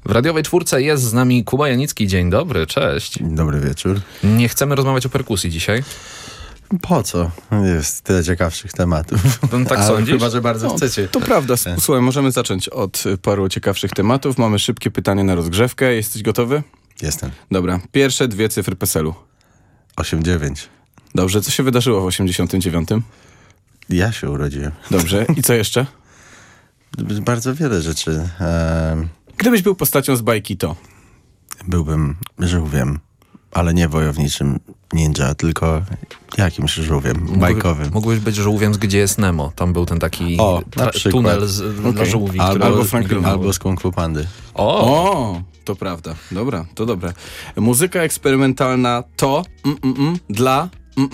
W radiowej czwórce jest z nami Kuba Janicki. Dzień dobry, cześć. Dobry wieczór. Nie chcemy rozmawiać o perkusji dzisiaj. Po co? Jest tyle ciekawszych tematów. Tak sądzisz? Chyba, że bardzo chcecie. To prawda. Słuchaj, możemy zacząć od paru ciekawszych tematów. Mamy szybkie pytanie na rozgrzewkę. Jesteś gotowy? Jestem. Dobra. Pierwsze 2 cyfry PESEL-u. 8-9. Dobrze. Co się wydarzyło w 89? Ja się urodziłem. Dobrze. I co jeszcze? Bardzo wiele rzeczy. Gdybyś był postacią z bajki, to? Byłbym żółwiem, ale nie wojowniczym ninja, tylko jakimś żółwiem bajkowym. Mógłbyś być żółwiem z Gdzie jest Nemo. Tam był ten taki na przykład. tunel dla żółwi. Albo z Kung Fu Pandy. O, to prawda. Dobra, to dobre. Muzyka eksperymentalna to dla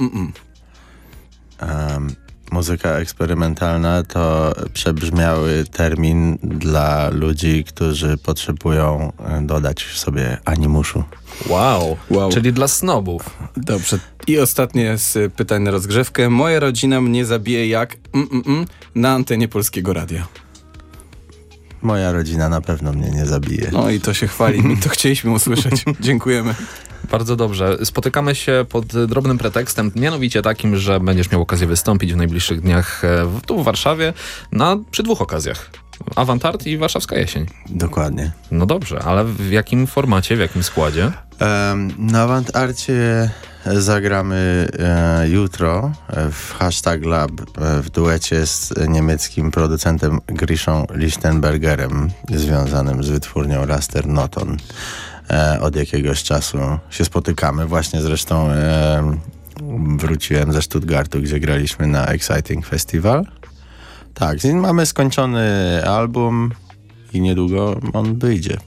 Muzyka eksperymentalna to przebrzmiały termin dla ludzi, którzy potrzebują dodać sobie animuszu. Wow. Wow. Czyli dla snobów. Dobrze. I ostatnie z pytań na rozgrzewkę. Moja rodzina mnie zabije jak na antenie Polskiego Radia. Moja rodzina na pewno mnie nie zabije. No i to się chwali. My to chcieliśmy usłyszeć. Dziękujemy. Bardzo dobrze. Spotykamy się pod drobnym pretekstem, mianowicie takim, że będziesz miał okazję wystąpić w najbliższych dniach tu w Warszawie przy 2 okazjach. Awantart i Warszawska Jesień. Dokładnie. No dobrze, ale w jakim formacie, w jakim składzie? Na Awantarcie zagramy jutro w Hashtag Lab w duecie z niemieckim producentem Griszą Lichtenbergerem, związanym z wytwórnią Raster Noton. Od jakiegoś czasu się spotykamy. Właśnie zresztą wróciłem ze Stuttgartu, gdzie graliśmy na Exciting Festival. Tak, mamy skończony album i niedługo on wyjdzie.